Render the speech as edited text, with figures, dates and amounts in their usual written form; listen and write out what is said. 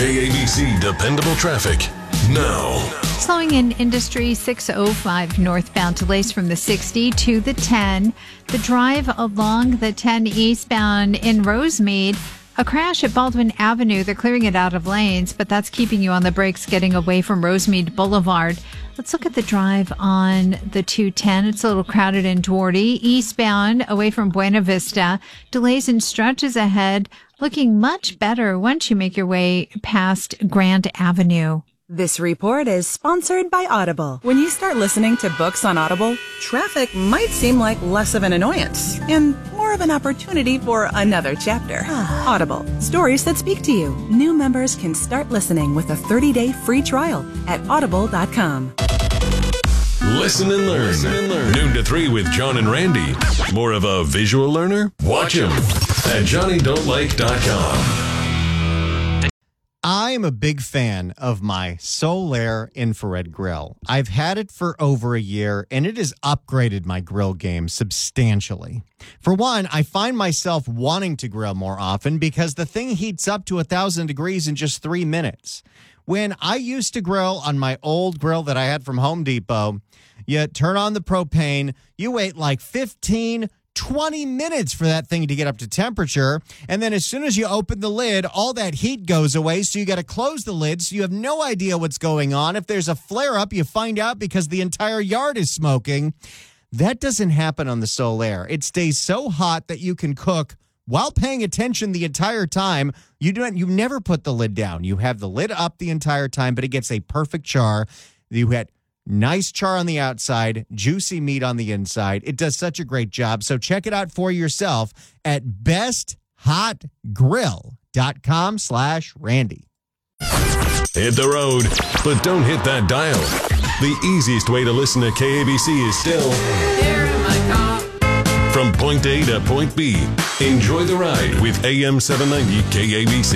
KABC Dependable Traffic now. Slowing in Industry 605 northbound, delays from the 60 to the 10. The drive along the 10 eastbound in Rosemead. A crash at Baldwin Avenue. They're clearing it out of lanes, but that's keeping you on the brakes getting away from Rosemead Boulevard. Let's look at the drive on the 210. It's a little crowded in Dwardy. Eastbound, away from Buena Vista. Delays and stretches ahead. Looking much better once you make your way past Grand Avenue. This report is sponsored by Audible. When you start listening to books on Audible, traffic might seem like less of an annoyance and more of an opportunity for another chapter. Audible, stories that speak to you. New members can start listening with a 30-day free trial at audible.com. Listen and learn. Noon to 3 with John and Randy. More of a visual learner? Watch him at JohnnyDon'tLike.com. I'm a big fan of my Solaire infrared grill. I've had it for over a year, and it has upgraded my grill game substantially. For one, I find myself wanting to grill more often because the thing heats up to 1,000 degrees in just 3 minutes. When I used to grill on my old grill that I had from Home Depot, you turn on the propane, you wait like 20 minutes for that thing to get up to temperature. And then as soon as you open the lid, all that heat goes away. So you got to close the lid. So you have no idea what's going on. If there's a flare up, you find out because the entire yard is smoking. That doesn't happen on the Solaire. It stays so hot that you can cook while paying attention the entire time. You never put the lid down. You have the lid up the entire time, but it gets a perfect char. You had nice char on the outside, juicy meat on the inside. It does such a great job. So check it out for yourself at besthotgrill.com/Randy. Hit the road, but don't hit that dial. The easiest way to listen to KABC is still here in my car. From point A to point B. Enjoy the ride with AM 790 KABC.